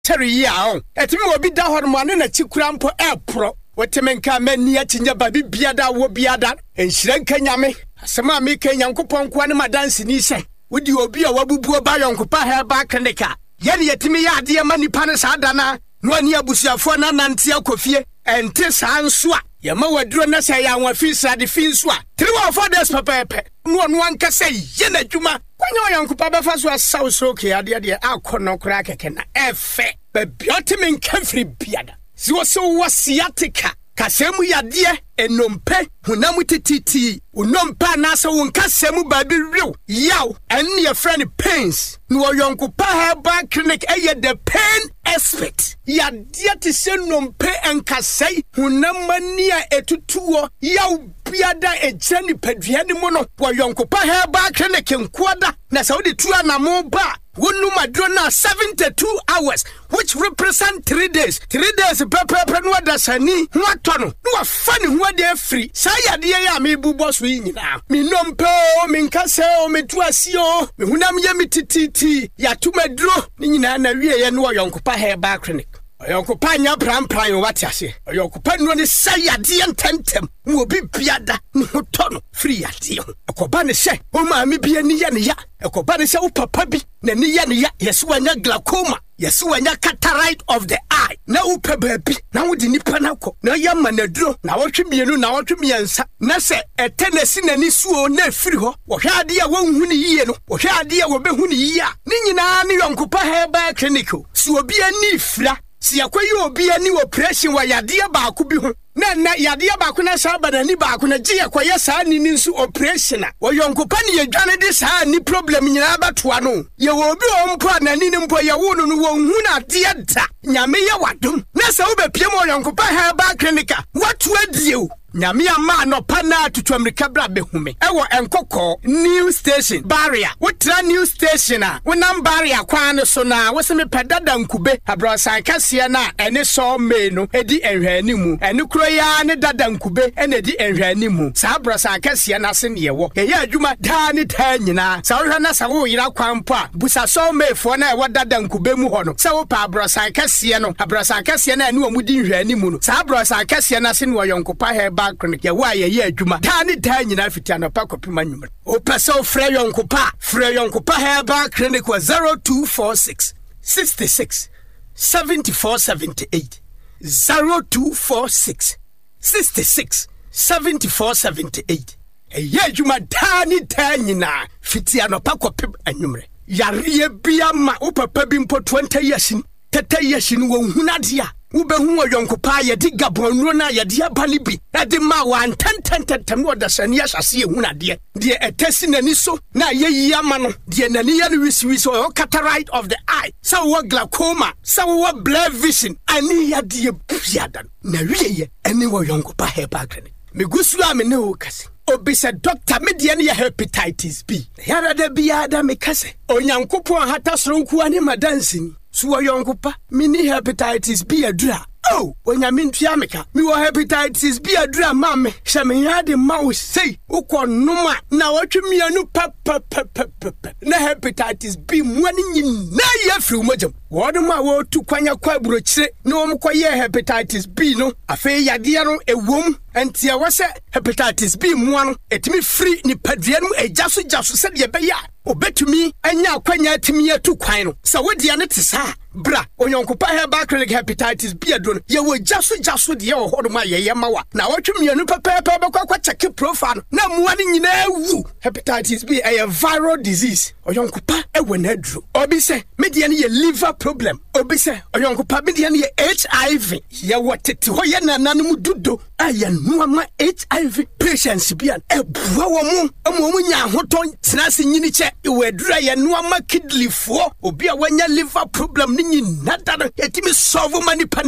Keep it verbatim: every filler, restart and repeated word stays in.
Terry yaw. Etimi obi da hɔ no ane na chikura mpo ɛpro. Wotemenka mani achinya babi biada wo biada. Enhyira nka nyame. Asema me ka Nyankopɔn kwa ne madanse ni hye. Wodi obi a wabubuo ba Yonkopa Herbal Clinic. Yene yetimi ya ade ma nipa ne saada na. No ani abusuafo na nante akofie. Ente saa nso a. Yama waduro na sɛ ya anwafi sade fi nso a. Three or four days papepe. No no anka sɛ yene adwuma. Kwanya Yonkopa befa so asaw so ke ade ade akɔnɔ kora keke na efe. Be biotimi nkafri biada. Si wo so wasiatika. Kasemu yade enompe hunamu tititi unompa nasa unkasemu babi real yaw ene your friend pains no Yonkopa Herbal Clinic eye the pain expert yade te se nompe enkasai hunamani a etutuo yaw biada ejani padua ni mo no Yonkopa Herbal Clinic nkwada na saudi tua na mo ba wonu madro na seventy-two hours which represent three days three days pepepe no adasani ho atono no afa ne ho ade free sa yade ya me bubo so nyina me nompe o me nkase o me tuasi o me hunam ye me tititi ya tumadro ni nyina na wie ye no Yonkopa Herbal Clinic Yonkopa nya pram pram wati ase Yonkopa no ne sa yade ntentem mo bi biada ne ho tono free yade ho akoba ne hye o ma me bia ni ya ne ya akoba ne hye o papa bi na ni ya ne ya yesu wanya glaucoma yesu wanya cataract of the eye na upe baby na wodi nipa na ko na ya manaduro na wotwe mienu na wotwe miensa na se etenesi na ni suo na afiri ho wo hwe ade a wonhu ni yie no wo hwe ade a wo behu ni yie a ni nyina ne Yonkopa Herbal Clinic so obi ani fira si yakwayi obi ani operation wa yade ba ko bi ho na na yade ba ko na sa banani ba ko na gi yakwaye sa ni ni nso operation a wo Yonkopa ne yadwane de sa ni problem nyina batoa no ye wo obi o mpo anani ni mpo ye wo no no wo hu na de da nyame ye wadom na sa wo be pie mo Yonkopa Herbal Clinic watu adie o nyame ama no pa na tutu America bra behume ewo enkoko new station barrier wotra new station a wonam barrier kwan no so na woseme pedada nkube abrosan kase na ene so me no edi enhwani mu ene kuro ya ne dada nkube ene edi enhwani mu sa abrosan kase na se ne yewo ye adwuma da ne ta nyina sa wo na sa wo yira kwan po a busa so me fo na e wodada nkube mu ho no sa wo pa abrosan kase no abrosan kase na ene wo mudi enhwani mu no sa abrosan kase na se ne Yonkopa Herbal Clinic ya wa ye ye adwuma ta ne ta nyina fiti anopa kopima nwumre o pese frɛ Yonkopa frɛ Yonkopa Herbal Clinic wa zero two four six six six seven four seven eight zero two four six six six seven four seven eight e ye adwuma ta ne ta nyina fiti anopa kopima nwumre yare bia ma o papa bi mpo twenty years ni thirty years ni wo hunade a ubehu wa Yonkopa ye di Gabon no na ye di abani bi e di ma wa ntantantantem wo da sane ya hyase ehunade de etesi nani so na ye yi ama no de nani ya no wisiwisi o cataract of the eye so wo glaucoma so wo blurred vision ani ya de biada na wiye ene wo Yonkopa Herbal Clinic me gusu a me ne wo kase obi se doctor me de ne hepatitis B ya da biada me kase onyankopon hata soronku ani madansi so Yonkopa mini hepatitis B adura oh onyame ntua meka mi wo hepatitis B adura ma me hye me yade ma wo sei ukonoma na watwe mianu pa pa pa pa na hepatitis B muani nyina ye firi umojam wodo ma wo tu kwanya kwa burochire na wo mkoye hepatitis B no afi yade no ewom entia wose hepatitis B muano etimi free ni padua no ejaso jaso se de be ya obetumi anya kwanya atimi atu kwan no sa wodia ne tisa bra Yonkopa Herbal Clinic hepatitis B adro ye wo jaso jaso de ye wo hodo ma ye ye mawa na watwe mianu pepepe be kwa check profile na muani nyina wu hepatitis B a viral disease Yonkopa ewe na adro obi se media ne ye liver problem obi se Yonkopa media ne ye H I V ye wotete ho ye nananum dudo aya nuama H I V patients bi an ebua wo mu amu mu nya hoton tenase nyini che we dura ye nuama kidney fo obi a wanya liver problem ni nyina da yetimi solve mani